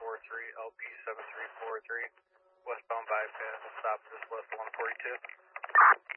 LP 7343, westbound bypass, stop this west 142.